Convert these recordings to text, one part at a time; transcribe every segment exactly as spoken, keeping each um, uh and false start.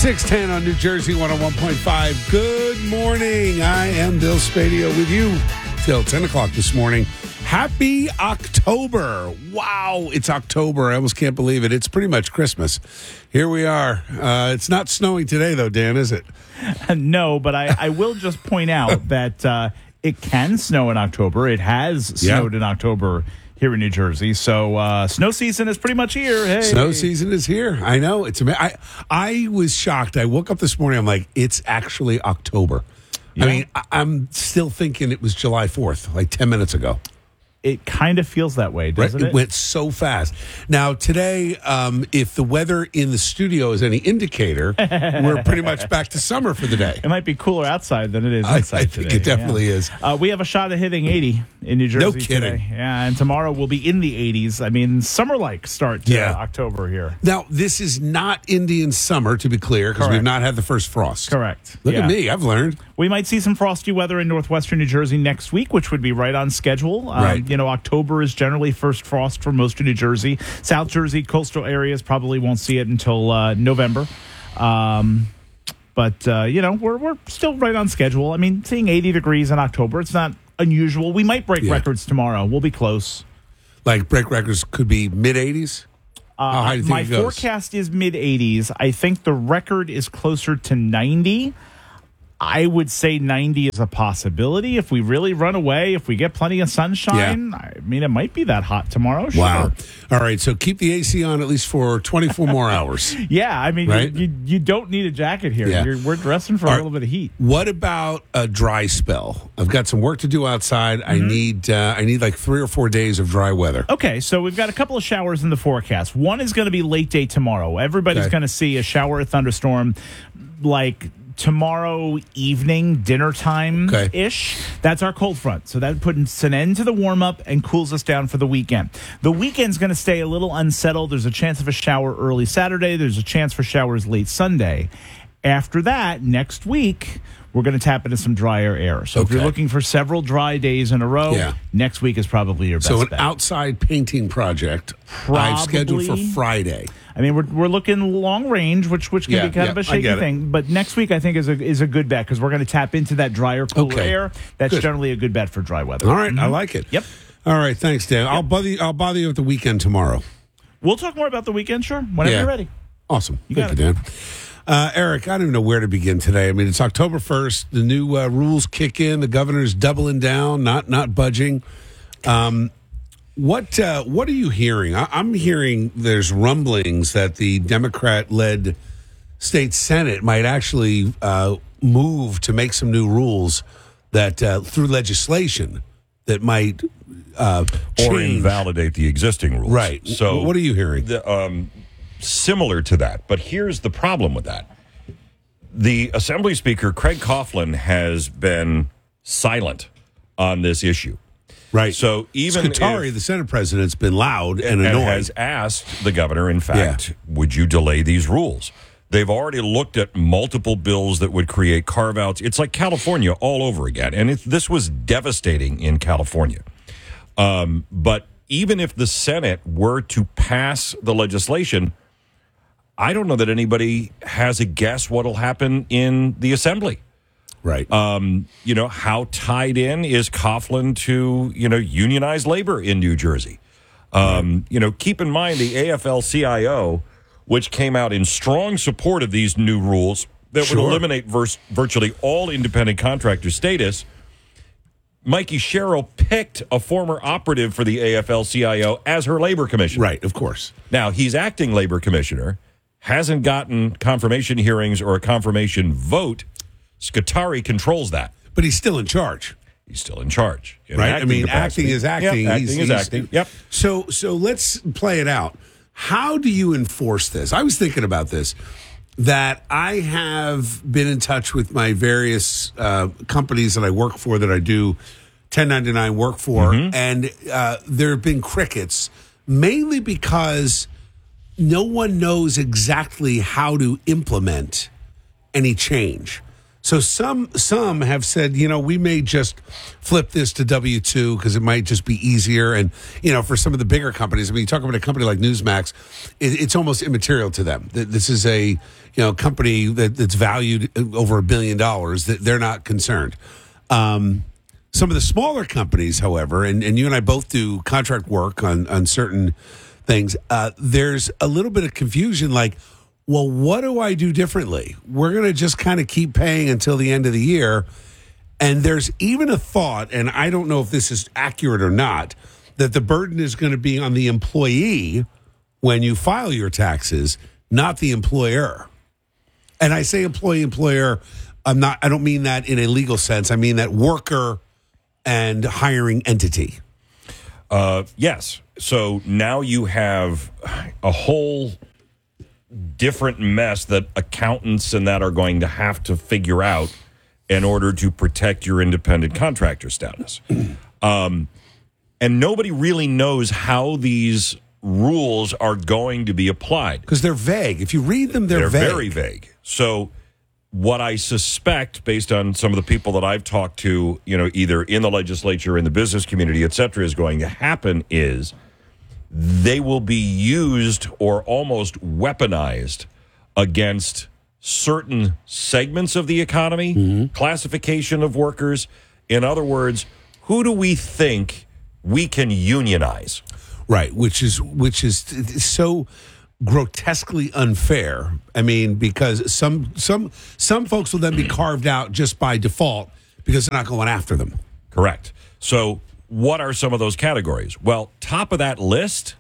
six ten on New Jersey one oh one point five. Good morning. I am Bill Spadio with you till ten o'clock this morning. Happy October. Wow, it's October. I almost can't believe it. It's pretty much Christmas. Here we are. Uh, it's not snowing today, though, Dan, is it? No, but I, I will just point out that uh, it can snow in October. It has snowed yeah. in October here in New Jersey. So uh, snow season is pretty much here. Hey. Snow season is here. I know. It's ama- I, I was shocked. I woke up this morning. I'm like, it's actually October. Yeah. I mean, I, I'm still thinking it was July fourth, like ten minutes ago. It kind of feels that way, doesn't right? it? It went so fast. Now, today, um, if the weather in the studio is any indicator, we're pretty much back to summer for the day. It might be cooler outside than it is inside I, I think today. it definitely yeah. is. Uh, we have a shot at hitting eighty in New Jersey No kidding. today. Yeah, and tomorrow we'll be in the eighties. I mean, summer-like start to yeah. October here. Now, this is not Indian summer, to be clear, because we've not had the first frost. Correct. Look yeah. at me. I've learned. We might see some frosty weather in northwestern New Jersey next week, which would be right on schedule. Um, right. You know, October is generally first frost for most of New Jersey. South Jersey, coastal areas probably won't see it until uh, November. Um, but, uh, you know, we're we're still right on schedule. I mean, seeing eighty degrees in October, it's not unusual. We might break yeah. records tomorrow. We'll be close. Like break records could be mid-eighties? Uh, How high do you think my it goes? forecast is mid-eighties. I think the record is closer to ninety. I would say ninety is a possibility. If we really run away, if we get plenty of sunshine, yeah. I mean, it might be that hot tomorrow. Sure. Wow. All right, so keep the A C on at least for twenty-four more hours. Yeah, I mean, right? you, you, you don't need a jacket here. Yeah. You're, we're dressing for All a right. little bit of heat. What about a dry spell? I've got some work to do outside. Mm-hmm. I need uh, I need like three or four days of dry weather. Okay, so we've got a couple of showers in the forecast. One is going to be late day tomorrow. Everybody's okay. going to see a shower or thunderstorm like tomorrow evening, dinner time ish. Okay. That's our cold front. So that puts an end to the warm up and cools us down for the weekend. The weekend's going to stay a little unsettled. There's a chance of a shower early Saturday. There's a chance for showers late Sunday. After that, next week, we're going to tap into some drier air. So okay. if you're looking for several dry days in a row, yeah. next week is probably your best So an bet. outside painting project Probably, I've scheduled for Friday. I mean, we're we're looking long range, which which can yeah, be kind yeah, of a shaky thing. But next week, I think is a is a good bet because we're going to tap into that drier, cooler okay. air. That's good. generally a good bet for dry weather. All right, mm-hmm. I like it. Yep. All right, thanks, Dan. Yep. I'll bother you, I'll bother you at the weekend tomorrow. We'll talk more about the weekend, sure, whenever yeah. you're ready. Awesome. You Thank got you, it. Dan. Uh, Eric, I don't even know where to begin today. I mean, it's October first. The new uh, rules kick in. The governor's doubling down, not not budging. Um, what uh, what are you hearing? I, I'm hearing there's rumblings that the Democrat-led state Senate might actually uh, move to make some new rules that uh, through legislation that might uh, change. Or invalidate the existing rules. Right. So what are you hearing? The, um, similar to that, but here's the problem with that. The Assembly Speaker, Craig Coughlin, has been silent on this issue. Right. So even Scutari, if, the Senate president's been loud and, and annoyed. has asked the governor, in fact, yeah. would you delay these rules? They've already looked at multiple bills that would create carve-outs. It's like California all over again, and it, this was devastating in California. Um, but even if the Senate were to pass the legislation, I don't know that anybody has a guess what'll happen in the Assembly. Right. Um, you know, how tied in is Coughlin to, you know, unionized labor in New Jersey? Um, right. You know, keep in mind the A F L C I O, which came out in strong support of these new rules that sure. would eliminate vers- virtually all independent contractor status. Mikey Sherrill picked a former operative for the A F L C I O as her labor commissioner. Right, of course. Now, he's acting labor commissioner, hasn't gotten confirmation hearings or a confirmation vote. Scutari controls that. But he's still in charge. He's still in charge. In right? I mean, capacity. acting is acting. Yep, acting he's, is he's, acting. Yep. So, so let's play it out. How do you enforce this? I was thinking about this, that I have been in touch with my various uh, companies that I work for, that I do ten ninety-nine work for, mm-hmm. and uh, there have been crickets, mainly because no one knows exactly how to implement any change. So some some have said, you know, we may just flip this to W two because it might just be easier. And, you know, for some of the bigger companies, I mean, you talk about a company like Newsmax, it, it's almost immaterial to them. This is a, you know, company that, that's valued over a billion dollars. That they're not concerned. Um, some of the smaller companies, however, and, and you and I both do contract work on, on certain things, uh, there's a little bit of confusion like, well, what do I do differently? We're going to just kind of keep paying until the end of the year. And there's even a thought, and I don't know if this is accurate or not, that the burden is going to be on the employee when you file your taxes, not the employer. And I say employee, employer, I'm not, I don't mean that in a legal sense. I mean that worker and hiring entity. Uh, yes. So now you have a whole different mess that accountants and that are going to have to figure out in order to protect your independent contractor status. Um, and nobody really knows how these rules are going to be applied. Because they're vague. If you read them, they're, they're vague. very vague. So what I suspect, based on some of the people that I've talked to, you know, either in the legislature, in the business community, et cetera, is going to happen is they will be used or almost weaponized against certain segments of the economy, mm-hmm. classification of workers. In other words, who do we think we can unionize? Right, which is which is so grotesquely unfair. I mean, because some some some folks will then be carved out just by default because they're not going after them. Correct. So what are some of those categories? Well, top of that list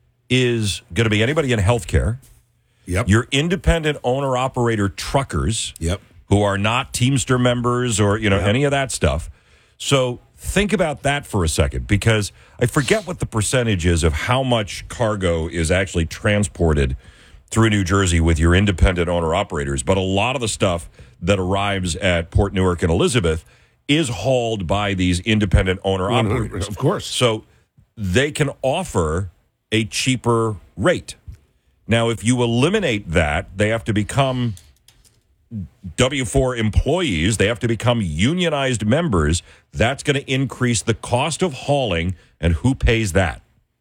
is going to be anybody in healthcare. Yep. Your independent owner-operator truckers. Yep. Who are not Teamster members or, you know, yep. any of that stuff. So think about that for a second, because I forget what the percentage is of how much cargo is actually transported through New Jersey with your independent owner-operators. But a lot of the stuff that arrives at Port Newark and Elizabeth is hauled by these independent owner-operators. Of course. So they can offer a cheaper rate. Now, if you eliminate that, they have to become W four employees. They have to become unionized members. That's going to increase the cost of hauling, and who pays that?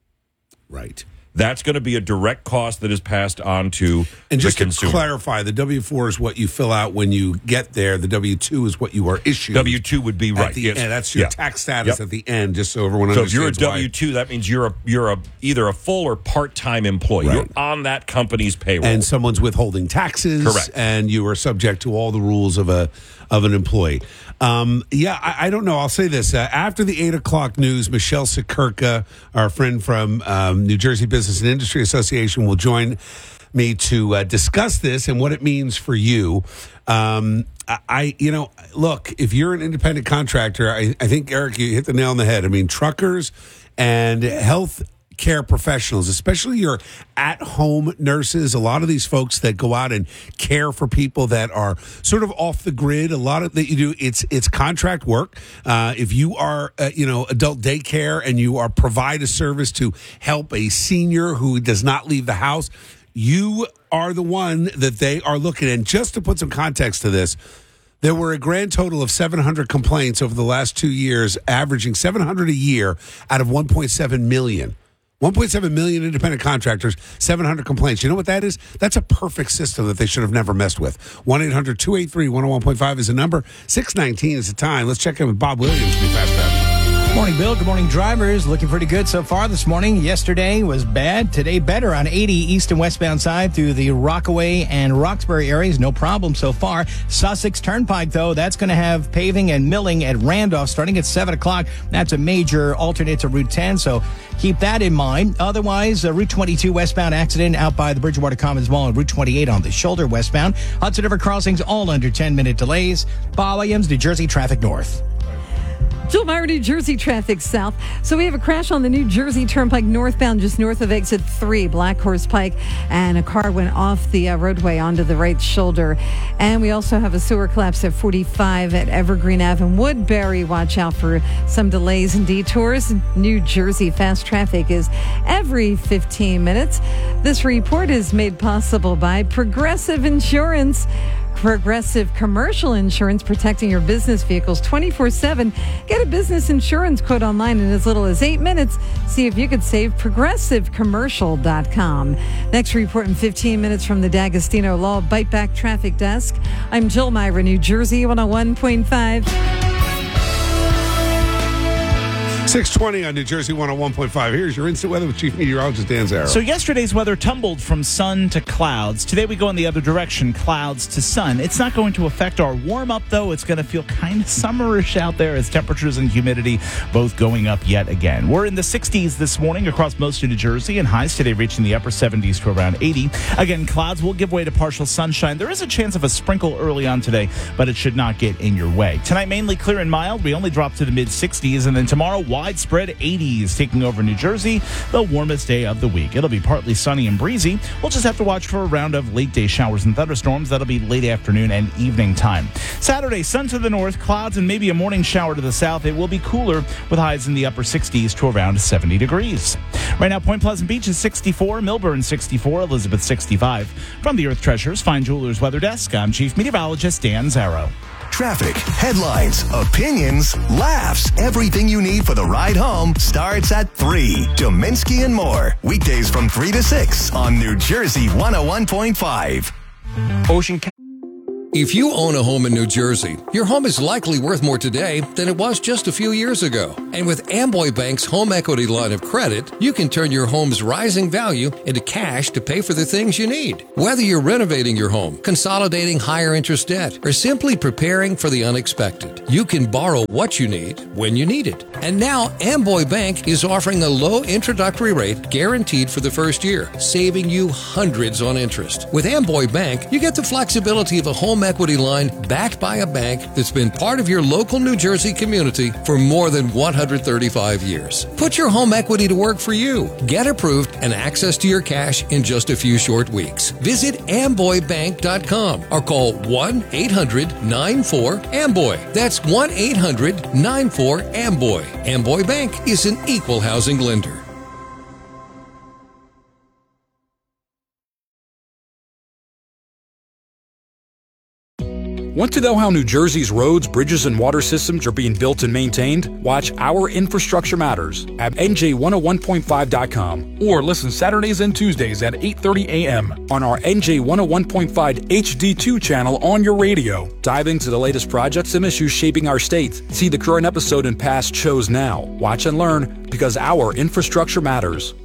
Right. That's going to be a direct cost that is passed on to and just the consumer. To clarify, the W four is what you fill out when you get there. The W two is what you are issued. W two would be right. The, yes. And that's your yeah. tax status yep. at the end, just so everyone so understands. So if you're a why. W two, that means you're a you're a either a full or part-time employee. Right. You're on that company's payroll. And someone's withholding taxes. Correct. And you are subject to all the rules of a of an employee. Um, yeah, I, I don't know. I'll say this. Uh, after the eight o'clock news, Michelle Sikurka, our friend from um, New Jersey Business and Industry Association, will join me to uh, discuss this and what it means for you. Um, I, you know, look, if you're an independent contractor, I, I think, Eric, you hit the nail on the head. I mean, truckers and health care professionals, especially your at-home nurses, a lot of these folks that go out and care for people that are sort of off the grid, a lot of that you do, it's it's contract work. Uh, if you are, uh, you know, adult daycare and you are provide a service to help a senior who does not leave the house, you are the one that they are looking at. And just to put some context to this, there were a grand total of seven hundred complaints over the last two years, averaging seven hundred a year out of one point seven million. one point seven million independent contractors, seven hundred complaints. You know what that is? That's a perfect system that they should have never messed with. one eight hundred two eight three one oh one point five is the number. six nineteen is the time. Let's check in with Bob Williams. Be fast, fast. Good morning, Bill. Good morning, drivers. Looking pretty good so far this morning. Yesterday was bad. Today better on eighty east and westbound side through the Rockaway and Roxbury areas. No problem so far. Sussex Turnpike, though, that's going to have paving and milling at Randolph starting at seven o'clock. That's a major alternate to Route ten, so keep that in mind. Otherwise, uh, Route twenty-two westbound accident out by the Bridgewater Commons Mall and Route twenty-eight on the shoulder westbound. Hudson River crossings all under ten-minute delays. Bob Williams, New Jersey Traffic North. Jill Meyer, New Jersey traffic south. So we have a crash on the New Jersey Turnpike northbound just north of exit three, Black Horse Pike, and a car went off the uh, roadway onto the right shoulder. And we also have a sewer collapse at forty-five at Evergreen Ave and Woodbury. Watch out for some delays and detours. New Jersey fast traffic is every fifteen minutes. This report is made possible by Progressive Insurance. Progressive Commercial Insurance, protecting your business vehicles twenty-four seven. Get a business insurance quote online in as little as eight minutes. See if you could save progressive commercial dot com. Next report in fifteen minutes from the D'Agostino Law Bite Back Traffic Desk. I'm Jill Myra, New Jersey one oh one point five. six twenty on New Jersey one oh one point five. Here's your instant weather with Chief Meteorologist Dan Zarrow. So yesterday's weather tumbled from sun to clouds. Today we go in the other direction, clouds to sun. It's not going to affect our warm-up, though. It's going to feel kind of summerish out there as temperatures and humidity both going up yet again. We're in the sixties this morning across most of New Jersey, and highs today reaching the upper seventies to around eighty. Again, clouds will give way to partial sunshine. There is a chance of a sprinkle early on today, but it should not get in your way. Tonight, mainly clear and mild. We only drop to the mid-sixties, and then tomorrow, widespread eighties taking over New Jersey, the warmest day of the week. It'll be partly sunny and breezy. We'll just have to watch for a round of late day showers and thunderstorms. That'll be late afternoon and evening time. Saturday, sun to the north, clouds and maybe a morning shower to the south. It will be cooler with highs in the upper sixties to around seventy degrees. Right now, Point Pleasant Beach is sixty-four, Millburn sixty-four, Elizabeth sixty-five. From the Earth Treasures Fine Jewelers Weather Desk, I'm Chief Meteorologist Dan Zarrow. Traffic, headlines, opinions, laughs. Everything you need for the ride home starts at three. Dominski and more. Weekdays from three to six on New Jersey one oh one point five. Ocean. If you own a home in New Jersey, your home is likely worth more today than it was just a few years ago. And with Amboy Bank's home equity line of credit, you can turn your home's rising value into cash to pay for the things you need. Whether you're renovating your home, consolidating higher interest debt, or simply preparing for the unexpected, you can borrow what you need when you need it. And now Amboy Bank is offering a low introductory rate guaranteed for the first year, saving you hundreds on interest. With Amboy Bank, you get the flexibility of a home equity line backed by a bank that's been part of your local New Jersey community for more than one hundred thirty-five years. Put your home equity to work for you. Get approved and access to your cash in just a few short weeks. Visit amboy bank dot com or call one eight hundred nine four amboy. That's one eight hundred nine four amboy. Amboy Bank is an equal housing lender. Want to know how New Jersey's roads, bridges, and water systems are being built and maintained? Watch Our Infrastructure Matters at N J one oh one point five dot com or listen Saturdays and Tuesdays at eight thirty a.m. on our N J one oh one point five H D two channel on your radio. Dive into the latest projects and issues shaping our state. See the current episode and past shows now. Watch and learn because our infrastructure matters.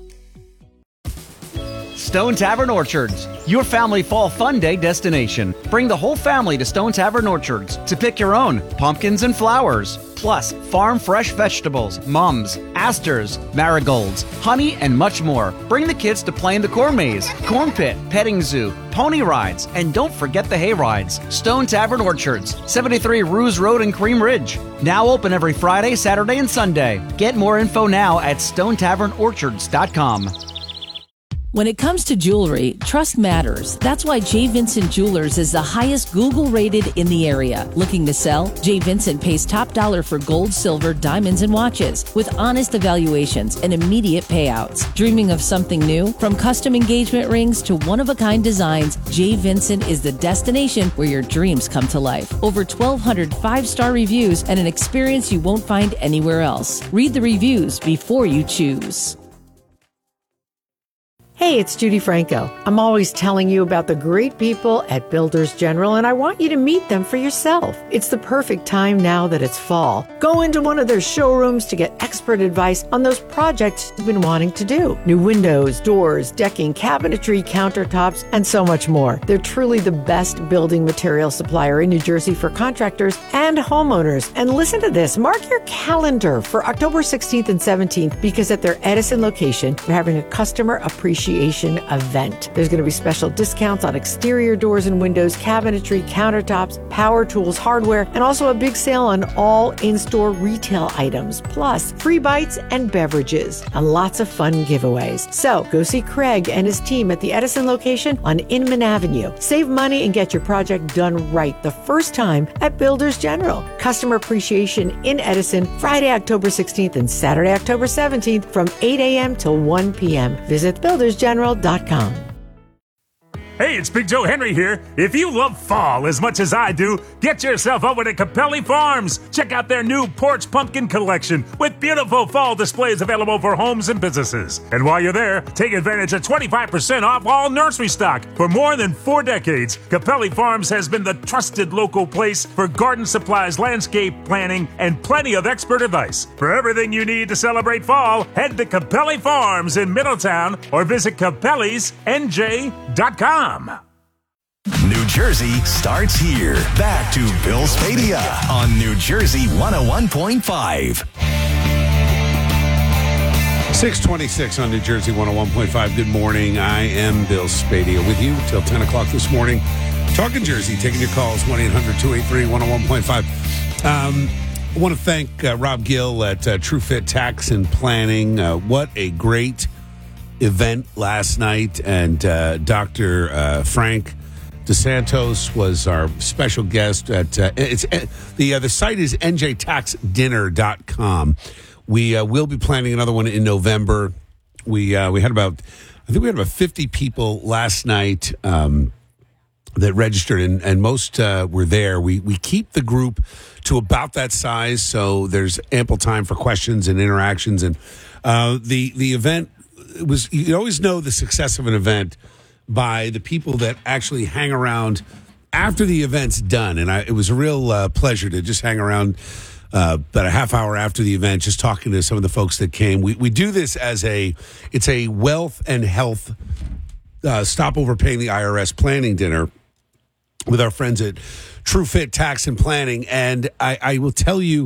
Stone Tavern Orchards, your family fall fun day destination. Bring the whole family to Stone Tavern Orchards to pick your own pumpkins and flowers, plus farm fresh vegetables, mums, asters, marigolds, honey, and much more. Bring the kids to play in the corn maze, corn pit, petting zoo, pony rides, and don't forget the hay rides. Stone Tavern Orchards, seventy-three Ruse Road in Cream Ridge. Now open every Friday, Saturday, and Sunday. Get more info now at stone tavern orchards dot com. When it comes to jewelry, trust matters. That's why J. Vincent Jewelers is the highest Google rated in the area. Looking to sell? J. Vincent pays top dollar for gold, silver, diamonds, and watches with honest evaluations and immediate payouts. Dreaming of something new? From custom engagement rings to one-of-a-kind designs, J. Vincent is the destination where your dreams come to life. Over twelve hundred five-star reviews and an experience you won't find anywhere else. Read the reviews before you choose. Hey, it's Judy Franco. I'm always telling you about the great people at Builders General, and I want you to meet them for yourself. It's the perfect time now that it's fall. Go into one of their showrooms to get expert advice on those projects you've been wanting to do. New windows, doors, decking, cabinetry, countertops, and so much more. They're truly the best building material supplier in New Jersey for contractors and homeowners. And listen to this. Mark your calendar for October sixteenth and seventeenth because at their Edison location, they're having a customer appreciation event. There's going to be special discounts on exterior doors and windows, cabinetry, countertops, power tools, hardware, and also a big sale on all in-store retail items, plus free bites and beverages, and lots of fun giveaways. So go see Craig and his team at the Edison location on Inman Avenue. Save money and get your project done right the first time at Builders General. Customer appreciation in Edison, Friday, October sixteenth and Saturday, October seventeenth from eight a.m. till one p.m. Visit builders general dot com. Hey, it's Big Joe Henry here. If you love fall as much as I do, get yourself over to Capelli Farms. Check out their new porch pumpkin collection with beautiful fall displays available for homes and businesses. And while you're there, take advantage of twenty-five percent off all nursery stock. For more than four decades, Capelli Farms has been the trusted local place for garden supplies, landscape planning, and plenty of expert advice. For everything you need to celebrate fall, head to Capelli Farms in Middletown or visit capellis n j dot com. New Jersey starts here. Back to Bill Spadia on New Jersey one oh one point five. six twenty-six on New Jersey one oh one point five. Good morning. I am Bill Spadia with you till ten o'clock this morning. Talking Jersey, taking your calls, one eight hundred two eight three one oh one point five. Um, I want to thank uh, Rob Gill at uh, TrueFit Tax and Planning. Uh, what a great event last night. And uh, Doctor Uh, Frank DeSantos was our special guest at uh, it's uh, the uh, the site is n j tax dinner dot com. We uh, will be planning another one in November. We uh, we had about I think we had about fifty people last night um, that registered, and, and most uh, were there. We we keep the group to about that size, so there's ample time for questions and interactions. And uh, the the event it was you always know the success of an event by the people that actually hang around after the event's done. And I, it was a real uh, pleasure to just hang around uh, about a half hour after the event, just talking to some of the folks that came. We we do this as a, it's a wealth and health uh, stop overpaying the I R S planning dinner with our friends at TrueFit Tax and Planning. And I, I will tell you,